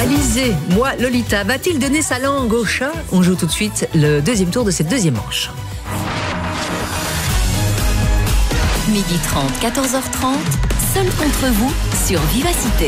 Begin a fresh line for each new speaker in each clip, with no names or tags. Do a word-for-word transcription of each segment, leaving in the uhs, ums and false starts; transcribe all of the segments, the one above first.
Alizé, moi, Lolita, va-t-il donner sa langue au chat? On joue tout de suite le deuxième tour de cette deuxième manche.
midi trente, quatorze heures trente, seul contre vous sur Vivacité.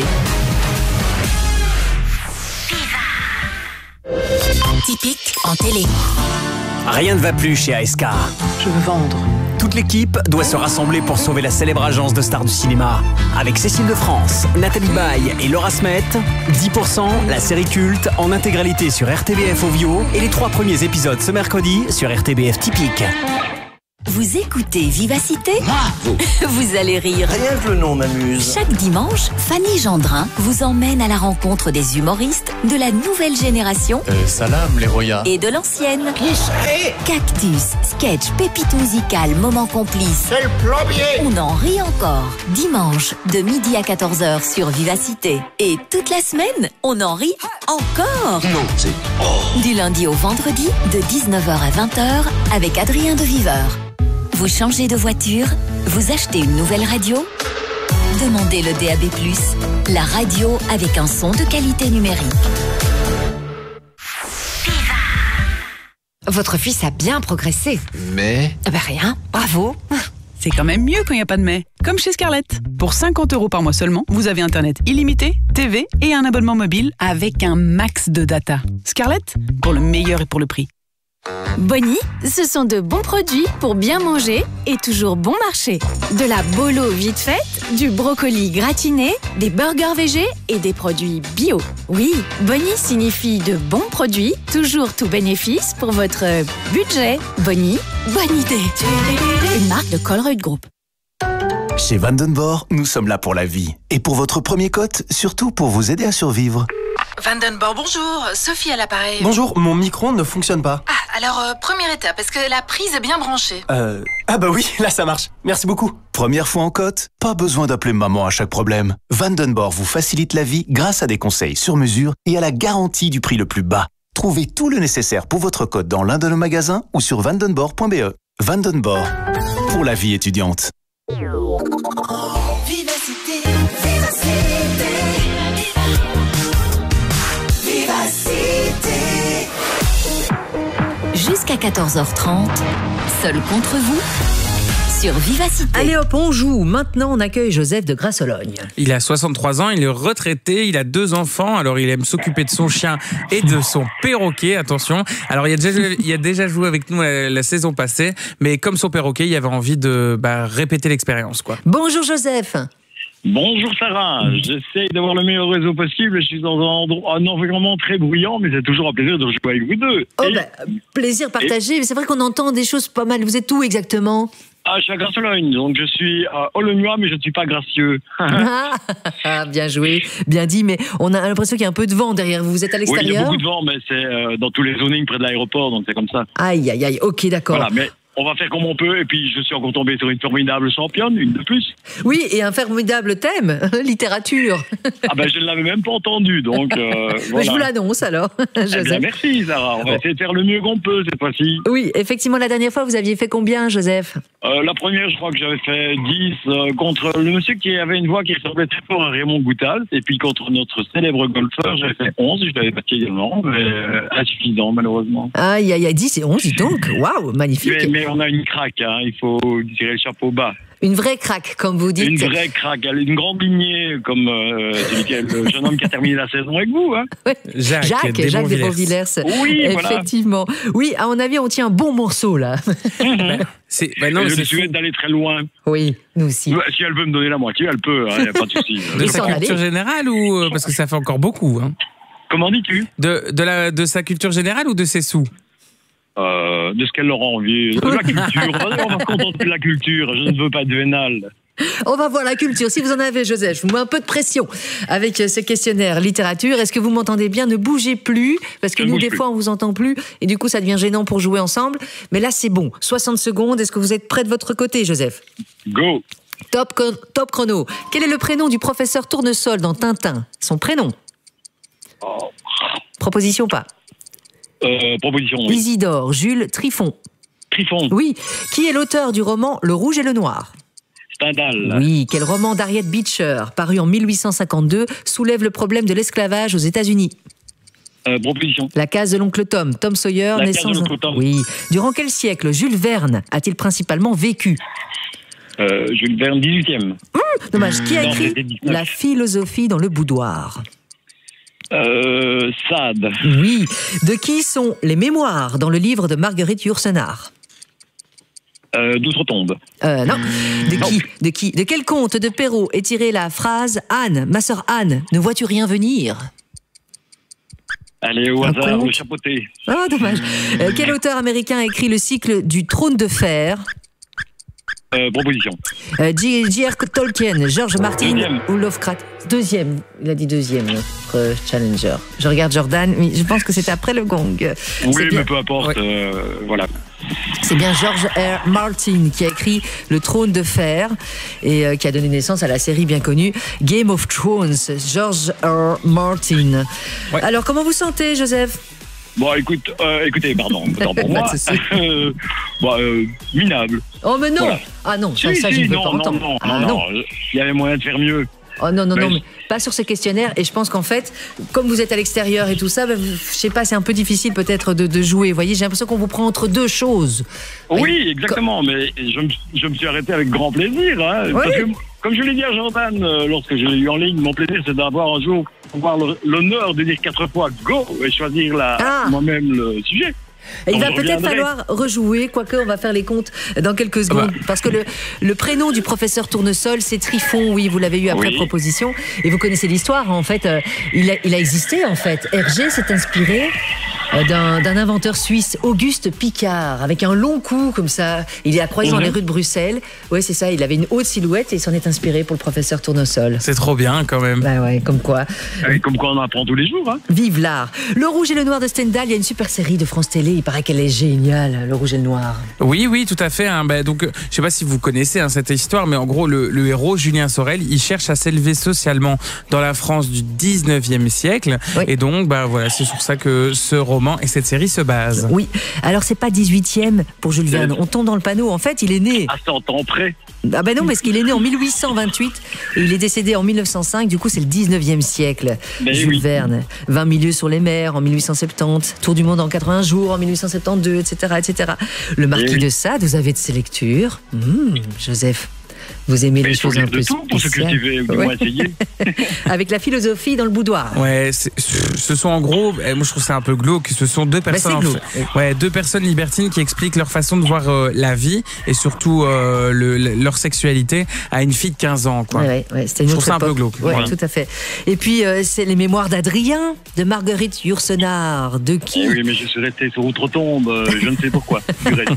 Typique en télé.
Rien ne va plus chez A S K.
Je veux vendre.
Toute l'équipe doit se rassembler pour sauver la célèbre agence de stars du cinéma. Avec Cécile de France, Nathalie Baye et Laura Smet, dix pour cent, la série culte, en intégralité sur R T B F Ovio et les trois premiers épisodes ce mercredi sur R T B F Typique.
Vous écoutez Vivacité?
Bravo.
Vous allez rire.
Rien que le nom m'amuse.
Chaque dimanche, Fanny Gendrin vous emmène à la rencontre des humoristes de la nouvelle génération
Euh, salam les royas.
et de l'ancienne.
Qui c'est?
Cactus, sketch, pépite musicale, moment complice.
C'est le plombier.
On en rit encore. Dimanche, de midi à quatorze heures sur Vivacité. Et toute la semaine, on en rit encore.
Non, c'est... Oh.
Du lundi au vendredi, de dix-neuf heures à vingt heures, avec Adrien de Viveur. Vous changez de voiture? Vous achetez une nouvelle radio? Demandez le D A B plus, la radio avec un son de qualité numérique.
Votre fils a bien progressé.
Mais...
Ah ben rien, bravo.
C'est quand même mieux quand il n'y a pas de mais. Comme chez Scarlett. Pour cinquante euros par mois seulement, vous avez Internet illimité, T V et un abonnement mobile avec un max de data. Scarlett, pour le meilleur et pour le prix.
Bonnie, ce sont de bons produits pour bien manger et toujours bon marché. De la bolo vite faite, du brocoli gratiné, des burgers végés et des produits bio. Oui, Bonnie signifie de bons produits, toujours tout bénéfice pour votre budget. Bonnie, bonne idée. Une marque de Colruyt Group.
Chez Vandenborg, nous sommes là pour la vie. Et pour votre premier cote, surtout pour vous aider à survivre.
Vandenborg, bonjour. Sophie à l'appareil.
Bonjour, mon micro ne fonctionne pas.
Ah, alors, euh, première étape, est-ce que la prise est bien branchée?
Euh... Ah bah oui, là ça marche. Merci beaucoup.
Première fois en cote? Pas besoin d'appeler maman à chaque problème. Vandenborg vous facilite la vie grâce à des conseils sur mesure et à la garantie du prix le plus bas. Trouvez tout le nécessaire pour votre cote dans l'un de nos magasins ou sur vandenborg point b e. Vandenborg, pour la vie étudiante.
Vivacité, Vivacité, Vivacité. Jusqu'à quatorze heures trente, seul contre vous, sur Vivacité.
Allez hop, on joue. Maintenant, on accueille Joseph de Grasse-Sologne.
Il a soixante-trois ans, il est retraité, il a deux enfants, alors il aime s'occuper de son chien et de son perroquet, attention. Alors il a déjà, il a déjà joué avec nous la, la saison passée, mais comme son perroquet, il avait envie de bah, répéter l'expérience, quoi.
Bonjour Joseph.
Bonjour Sarah, j'essaye d'avoir le meilleur réseau possible, je suis dans un, endroit, un environnement très bruyant, mais c'est toujours un plaisir de jouer avec vous deux.
Oh
et,
bah, plaisir partagé, mais c'est vrai qu'on entend des choses pas mal. Vous êtes où exactement?
Ah, je suis à Grasse-Sologne, donc je suis à Aulnois, mais je ne suis pas gracieux.
Ah, bien joué, bien dit, mais on a l'impression qu'il y a un peu de vent derrière vous. Vous êtes à l'extérieur?
Oui, il y a beaucoup de vent, mais c'est euh, dans tous les zonings près de l'aéroport, donc c'est comme ça.
Aïe, aïe, aïe, ok, d'accord.
Voilà, mais on va faire comme on peut, et puis je suis encore tombé sur une formidable championne, une de plus.
Oui, et un formidable thème, littérature.
Ah ben, je ne l'avais même pas entendu, donc euh, voilà.
Je vous l'annonce alors, Joseph.
Eh bien, merci Sarah, on va essayer de faire le mieux qu'on peut cette fois-ci.
Oui, effectivement, la dernière fois, vous aviez fait combien, Joseph?
euh, La première, je crois que j'avais fait dix euh, contre le monsieur qui avait une voix qui ressemblait très fort à Raymond Goutal, et puis contre notre célèbre golfeur, j'avais fait onze, je l'avais battu également, mais euh, insuffisant malheureusement.
Aïe, aïe, aïe, dix et onze, dis donc, waouh, magnifique.
Mais, mais on a une craque, hein. Il faut tirer le chapeau bas.
Une vraie craque, comme vous dites.
Une vraie craque, une grande lignée, comme euh, celui qui est le jeune homme qui a terminé la saison avec vous. Hein.
Oui.
Jacques,
Jacques, Jacques Desbonvillers.
Oui, voilà.
Effectivement. Oui, à mon avis, on tient un bon morceau, là.
Mm-hmm.
C'est, bah non,
je
c'est
lui souhaite d'aller très loin.
Oui, nous aussi.
Si elle veut me donner la moitié, elle peut, il hein, n'y a pas de souci.
De sa culture générale ou... Parce que ça fait encore beaucoup. Hein.
Comment dis-tu?
de, de, la, de sa culture générale ou de ses sous?
Euh, de ce qu'elle aura envie, de la culture. On va se contenter de la culture, je ne veux pas de vénal.
On va voir la culture. Si vous en avez, Joseph, je vous mets un peu de pression avec ce questionnaire littérature. Est-ce que vous m'entendez bien? Ne bougez plus, parce que
je
nous, des
plus.
fois, on vous entend plus, et du coup, ça devient gênant pour jouer ensemble. Mais là, c'est bon. soixante secondes. Est-ce que vous êtes prêt de votre côté, Joseph?
Go.
Top, top chrono. Quel est le prénom du professeur Tournesol dans Tintin? Son prénom?
Oh.
Proposition pas.
Euh, proposition, oui.
Isidore Jules Trifon.
Trifon.
Oui. Qui est l'auteur du roman Le Rouge et le Noir?
Stendhal.
Oui, quel roman d'Harriet Beecher, paru en mille huit cent cinquante-deux, soulève le problème de l'esclavage aux États-Unis?
Euh, proposition.
La case de l'oncle Tom, Tom Sawyer,
La case
naissance.
de l'oncle Tom.
Oui. Durant quel siècle Jules Verne a-t-il principalement vécu?
Euh, Jules Verne, dix-huitième.
Mmh, dommage. Qui a
Non,
écrit
c'était dix-neuf.
La philosophie dans le boudoir?
Euh, Sade.
Oui. De qui sont les mémoires dans le livre de Marguerite Yourcenar?
Euh, D'outre-tombe.
Euh, non. De qui, de qui, de quel conte de Perrault est tirée la phrase Anne, ma sœur Anne, ne vois-tu rien venir?
Allez, au
Un
hasard,
conte.
le chapeauté.
Ah, dommage. Euh, quel auteur américain a écrit le cycle du Trône de Fer?
Euh, proposition.
Euh, J R Tolkien, George Martin
Deuxième.
ou Lovecraft? Deuxième. Il a dit deuxième, notre euh, challenger. Je regarde Jordan, mais je pense que c'est après le gong.
Oui,
C'est bien.
mais peu importe.
Ouais.
Euh, voilà.
C'est bien George R. Martin qui a écrit Le Trône de Fer et euh, qui a donné naissance à la série bien connue Game of Thrones. George R. Martin.
Ouais.
Alors, comment vous sentez, Joseph?
Bon, écoute, euh, écoutez, pardon, autant pour
Pas
moi.
de souci.
Euh, bon, euh, minable.
Oh, mais non!
Voilà.
Ah non, ça,
Si,
ça,
si,
je ne peux
non,
pas
non,
entendre.
non,
Ah,
non, non, il y avait moyen de faire mieux.
Oh non, non, non,
Mais-
mais pas sur ce questionnaire. Et je pense qu'en fait, comme vous êtes à l'extérieur et tout ça, ben, vous- je sais pas, c'est un peu difficile peut-être de, de jouer. Vous voyez, j'ai l'impression qu'on vous prend entre deux choses.
Oui, exactement, mais je me, je me suis arrêté avec grand plaisir. Hein,
Oui.
parce que, comme je l'ai dit à Jordan euh, lorsque je l'ai eu en ligne, mon plaisir c'est d'avoir un jour avoir le- l'honneur de dire quatre fois go et choisir la,
Ah.
moi-même le sujet.
Et il
Donc,
va
je
peut-être
reviendrai.
falloir rejouer, quoique on va faire les comptes dans quelques secondes. Parce que le, le prénom du professeur Tournesol, c'est Trifon, oui, vous l'avez eu après
Oui.
proposition. Et vous connaissez l'histoire, en fait. euh, il, a, il a existé, en fait. Hergé s'est inspiré euh, d'un d'un inventeur suisse, Auguste Picard, avec un long cou comme ça. Il est à croisé dans
Mhm.
les rues de Bruxelles. Oui, c'est ça. Il avait une haute silhouette et il s'en est inspiré pour le professeur Tournesol.
C'est trop bien quand même.
Bah ouais, comme quoi.
Et comme quoi on apprend tous les jours. Hein.
Vive l'art. Le Rouge et le Noir de Stendhal, il y a une super série de France Télé. Il paraît qu'elle est géniale, Le Rouge et le Noir.
Oui, oui, tout à fait. Hein. Bah, donc, euh, je sais pas si vous connaissez hein, cette histoire, mais en gros, le, le héros, Julien Sorel, il cherche à s'élever socialement dans la France du dix-neuvième siècle.
Oui.
Et donc, bah, voilà, c'est sur ça que ce roman et cette série se basent.
Oui, alors c'est pas dix-huitième pour Jules Verne, on tombe dans le panneau. En fait, il est né.
À cent ans près.
Ah ben non, parce qu'il est né en mille huit cent vingt-huit et il est décédé en mille neuf cent cinq, du coup c'est le dix-neuvième siècle.
Ben
Jules
oui.
Verne, vingt milieux sur les mers en mille huit cent soixante-dix, Tour du monde en quatre-vingts jours en mille huit cent soixante-douze, et cetera, et cetera. Le Marquis
Eh oui.
de Sade, vous avez de ses lectures. Mmh, Joseph, vous aimez
Mais
les
il faut
choses un
lire
peu
de tout pour se
spéciales.
cultiver, ou du
Ouais.
moins essayer.
Avec la philosophie dans le boudoir.
Ouais, c'est- ce sont en gros, eh, moi je trouve ça un peu glauque. Ce sont deux personnes,
c'est
en
glauque,
fait- ouais, deux personnes libertines qui expliquent leur façon de voir euh, la vie et surtout euh, le- le- leur sexualité à une fille de quinze ans, quoi.
Ouais, ouais, ouais, c'était une
Je
autre
trouve ça un peu
époque.
glauque.
Ouais,
Voilà.
tout à fait. Et puis, euh, c'est les mémoires d'Adrien, de Marguerite Yourcenar. De qui
Eh oui, mais je suis resté sur Outre-Tombe, euh, je ne sais pourquoi. Du reste.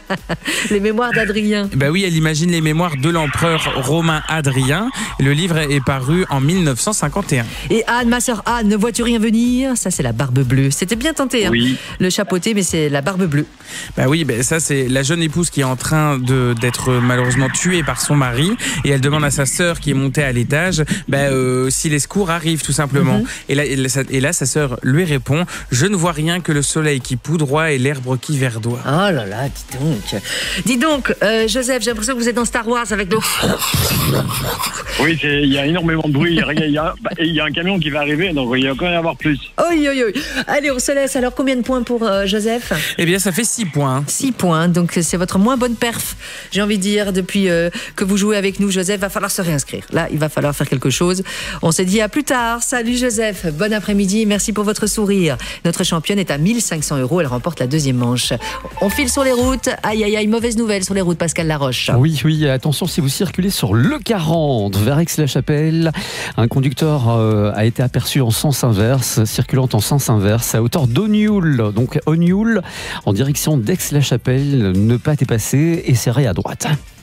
Les mémoires d'Adrien.
Bah oui, elle imagine les mémoires de l'empereur romain Adrien. Le livre est paru en mille neuf cent cinquante et un.
Et Anne, ma sœur Anne, ne vois-tu rien venir? Ça, c'est la barbe bleue. C'était bien tenté, hein,
Oui.
le chapeauté, mais c'est la barbe bleue.
Bah oui, bah ça c'est la jeune épouse qui est en train de d'être malheureusement tuée par son mari et elle demande à sa sœur qui est montée à l'étage bah, euh, si les secours arrivent tout simplement.
Mhm.
et, là, et, là, sa- et là sa sœur lui répond: je ne vois rien que le soleil qui poudroie et l'herbe qui verdoie.
Oh là là, dis donc. Dis donc, euh, Joseph, j'ai l'impression que vous êtes dans Star Wars avec le...
Oui, c'est- il y a énormément de bruit. Il y a, rien- il y a- bah, et il y a un camion qui va arriver, donc il va quand même y avoir plus.
Oi, oi, oi. Allez, on se laisse. Alors, combien de points pour euh, Joseph?
Eh bien ça fait six points.
six points, donc c'est votre moins bonne perf, j'ai envie de dire, depuis euh, que vous jouez avec nous, Joseph. Va falloir se réinscrire. Là, il va falloir faire quelque chose. On se dit à plus tard. Salut Joseph, bon après-midi, merci pour votre sourire. Notre championne est à mille cinq cents euros, elle remporte la deuxième manche. On file sur les routes. Aïe, aïe, aïe, mauvaise nouvelle sur les routes, Pascal Laroche.
Oui, oui, attention si vous circulez sur le quarante vers Aix-la-Chapelle. Un conducteur euh, a été aperçu en sens inverse, circulant en sens inverse à hauteur d'Ognoul. Donc Ognoul, en direction d'Aix-la-Chapelle, ne pas dépasser et serré à droite.